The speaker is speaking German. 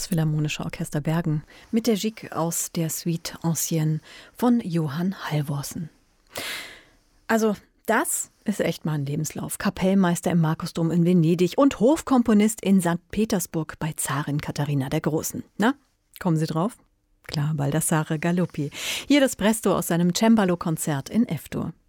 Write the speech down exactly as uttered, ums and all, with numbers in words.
Philharmonische Orchester Bergen mit der Gigue aus der Suite Ancienne von Johann Halvorsen. Also das ist echt mal ein Lebenslauf. Kapellmeister im Markusdom in Venedig und Hofkomponist in Sankt Petersburg bei Zarin Katharina der Großen. Na, kommen Sie drauf? Klar, Baldassare Galuppi. Hier das Presto aus seinem Cembalo-Konzert in F-Dur.